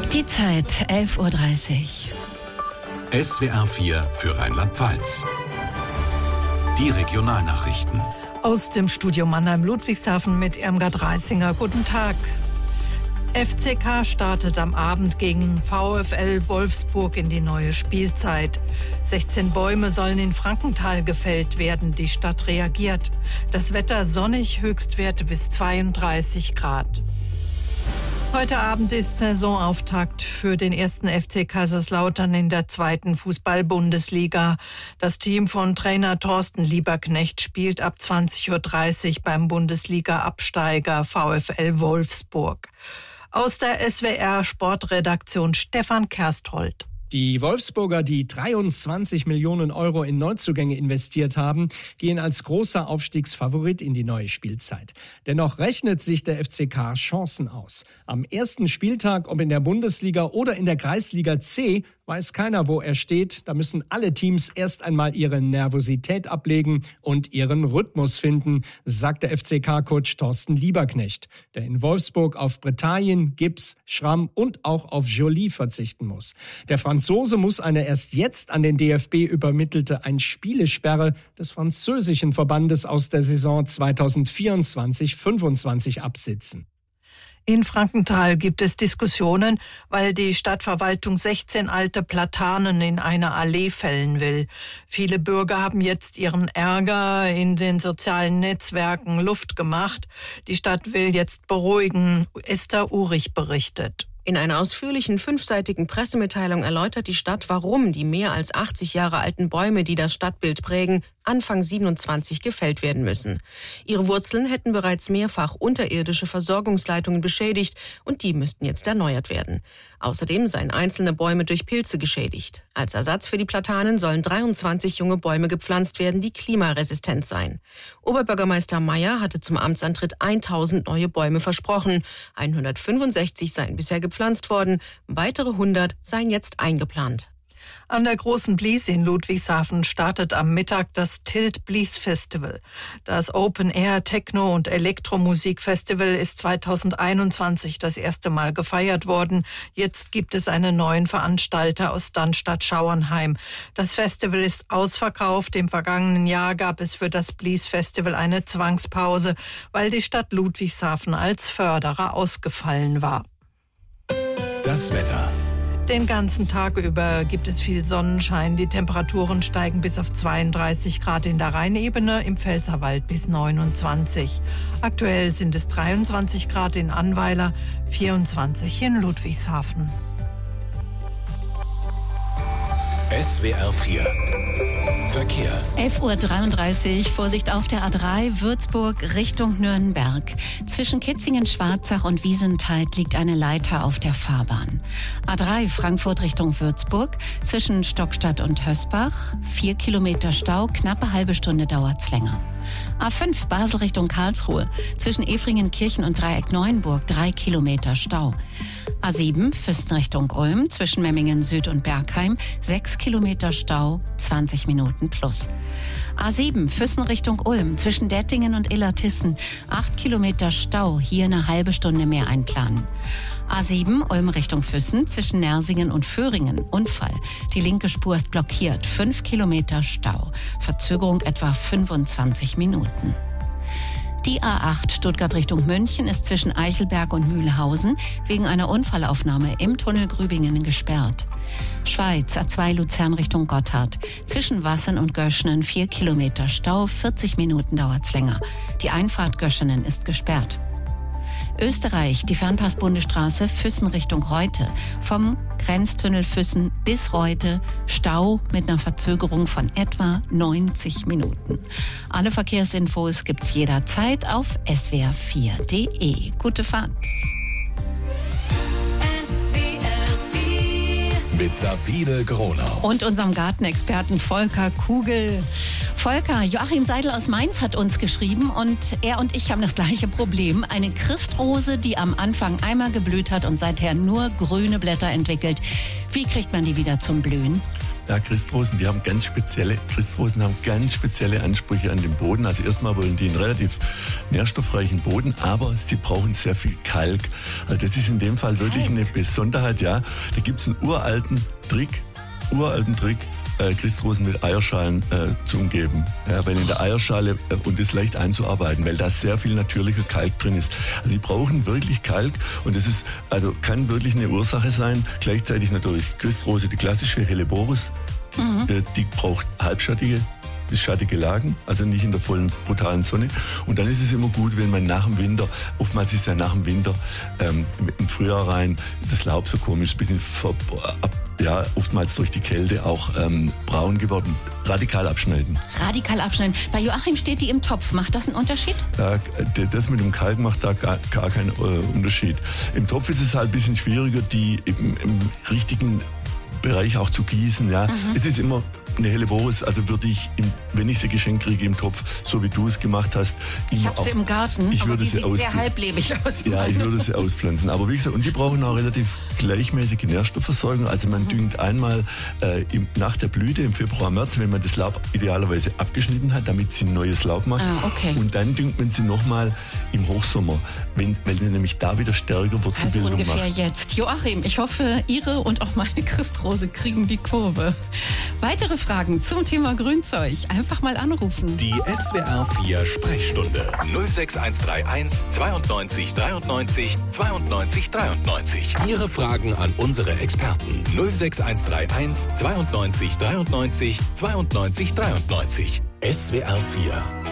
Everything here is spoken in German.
Die Zeit 11:30 Uhr. SWR 4 für Rheinland-Pfalz. Die Regionalnachrichten. Aus dem Studio Mannheim-Ludwigshafen mit Irmgard Reisinger. Guten Tag. FCK startet am Abend gegen VfL Wolfsburg in die neue Spielzeit. 16 Bäume sollen in Frankenthal gefällt werden. Die Stadt reagiert. Das Wetter sonnig, Höchstwerte bis 32 Grad. Heute Abend ist Saisonauftakt für den 1. FC Kaiserslautern in der 2. Fußball-Bundesliga. Das Team von Trainer Thorsten Lieberknecht spielt ab 20:30 Uhr beim Bundesliga-Absteiger VfL Wolfsburg. Aus der SWR-Sportredaktion Stefan Kersthold. Die Wolfsburger, die 23 Millionen Euro in Neuzugänge investiert haben, gehen als großer Aufstiegsfavorit in die neue Spielzeit. Dennoch rechnet sich der FCK Chancen aus. Am ersten Spieltag, ob in der Bundesliga oder in der Kreisliga C, weiß keiner, wo er steht. Da müssen alle Teams erst einmal ihre Nervosität ablegen und ihren Rhythmus finden, sagt der FCK-Coach Thorsten Lieberknecht, der in Wolfsburg auf Bretagien, Gibbs, Schramm und auch auf Joly verzichten muss. Der Franzose muss eine erst jetzt an den DFB übermittelte Einspielesperre des französischen Verbandes aus der Saison 2024/25 absitzen. In Frankenthal gibt es Diskussionen, weil die Stadtverwaltung 16 alte Platanen in eine Allee fällen will. Viele Bürger haben jetzt ihren Ärger in den sozialen Netzwerken Luft gemacht. Die Stadt will jetzt beruhigen. Esther Urich berichtet. In einer ausführlichen 5-seitigen Pressemitteilung erläutert die Stadt, warum die mehr als 80 Jahre alten Bäume, die das Stadtbild prägen, Anfang 27 gefällt werden müssen. Ihre Wurzeln hätten bereits mehrfach unterirdische Versorgungsleitungen beschädigt und die müssten jetzt erneuert werden. Außerdem seien einzelne Bäume durch Pilze geschädigt. Als Ersatz für die Platanen sollen 23 junge Bäume gepflanzt werden, die klimaresistent seien. Oberbürgermeister Meyer hatte zum Amtsantritt 1000 neue Bäume versprochen. 165 seien bisher gepflanzt worden, weitere 100 seien jetzt eingeplant. An der Großen Blies in Ludwigshafen startet am Mittag das Tilt Blies Festival. Das Open-Air Techno- und Elektromusikfestival ist 2021 das erste Mal gefeiert worden. Jetzt gibt es einen neuen Veranstalter aus Dannstatt-Schauernheim. Das Festival ist ausverkauft. Im vergangenen Jahr gab es für das Blies Festival eine Zwangspause, weil die Stadt Ludwigshafen als Förderer ausgefallen war. Das Wetter. Den ganzen Tag über gibt es viel Sonnenschein. Die Temperaturen steigen bis auf 32 Grad in der Rheinebene, im Pfälzerwald bis 29. Aktuell sind es 23 Grad in Annweiler, 24 in Ludwigshafen. SWR 4 Verkehr. 11:33 Uhr, Vorsicht auf der A3 Würzburg Richtung Nürnberg. Zwischen Kitzingen-Schwarzach und Wiesenthal liegt eine Leiter auf der Fahrbahn. A3 Frankfurt Richtung Würzburg, zwischen Stockstadt und Hösbach, 4 Kilometer Stau, knappe halbe Stunde dauert's länger. A5 Basel Richtung Karlsruhe, zwischen Efringenkirchen und Dreieck-Neuenburg, 3 Kilometer Stau. A7 Füssen Richtung Ulm, zwischen Memmingen Süd und Bergheim, 6 Kilometer Stau, 20 Minuten plus. A7 Füssen Richtung Ulm, zwischen Dettingen und Illertissen, 8 Kilometer Stau, hier eine halbe Stunde mehr einplanen. A7 Ulm Richtung Füssen, zwischen Nersingen und Föhringen, Unfall. Die linke Spur ist blockiert, 5 Kilometer Stau. Verzögerung etwa 25 Minuten. Die A8 Stuttgart Richtung München ist zwischen Eichelberg und Mühlhausen wegen einer Unfallaufnahme im Tunnel Grübingen gesperrt. Schweiz A2 Luzern Richtung Gotthard. Zwischen Wassern und Göschenen 4 Kilometer Stau, 40 Minuten dauert's länger. Die Einfahrt Göschenen ist gesperrt. Österreich, die Fernpass-Bundesstraße Füssen Richtung Reute. Vom Grenztunnel Füssen bis Reute Stau mit einer Verzögerung von etwa 90 Minuten. Alle Verkehrsinfos gibt's jederzeit auf swr4.de. Gute Fahrt. Mit Sabine Gronau. Und unserem Gartenexperten Volker Kugel. Volker, Joachim Seidel aus Mainz hat uns geschrieben und er und ich haben das gleiche Problem. Eine Christrose, die am Anfang einmal geblüht hat und seither nur grüne Blätter entwickelt. Wie kriegt man die wieder zum Blühen? Ja, Christrosen haben ganz spezielle Ansprüche an den Boden. Also erstmal wollen die einen relativ nährstoffreichen Boden, aber sie brauchen sehr viel Kalk. Also das ist in dem Fall wirklich eine Besonderheit, ja. Da gibt es einen uralten Trick, Christrosen mit Eierschalen zu umgeben. Ja, weil in der Eierschale, und das leicht einzuarbeiten, weil da sehr viel natürlicher Kalk drin ist. Also sie brauchen wirklich Kalk und das ist, also kann wirklich eine Ursache sein. Gleichzeitig natürlich Christrose, die klassische Helleborus, die braucht halbschattige bis schattige Lagen, also nicht in der vollen, brutalen Sonne. Und dann ist es immer gut, wenn man nach dem Winter, oftmals ist ja nach dem Winter, im Frühjahr rein, ist das Laub so komisch, ein bisschen oftmals durch die Kälte auch braun geworden. Radikal abschneiden. Radikal abschneiden. Bei Joachim steht die im Topf. Macht das einen Unterschied? Ja, das mit dem Kalk macht da gar keinen Unterschied. Im Topf ist es halt ein bisschen schwieriger, die im richtigen Bereich auch zu gießen. Ja. Es ist immer eine Helleborus, also würde ich, wenn ich sie geschenkt kriege im Topf, so wie du es gemacht hast, ich habe sie im Garten, aber die sieht sehr halblebig aus. Ja, ich würde sie auspflanzen. Aber wie gesagt, und die brauchen auch relativ gleichmäßige Nährstoffversorgung. Also man düngt einmal nach der Blüte im Februar, März, wenn man das Laub idealerweise abgeschnitten hat, damit sie neues Laub macht. Okay. Und dann düngt man sie nochmal im Hochsommer, weil sie nämlich da wieder stärker Wurzelbildung macht. Also ungefähr jetzt. Joachim, ich hoffe, Ihre und auch meine Christrose kriegen die Kurve. Weitere Fragen zum Thema Grünzeug einfach mal anrufen. Die SWR 4 Sprechstunde 06131 92 93 92 93. Ihre Fragen an unsere Experten 06131 92 93 92 93. SWR 4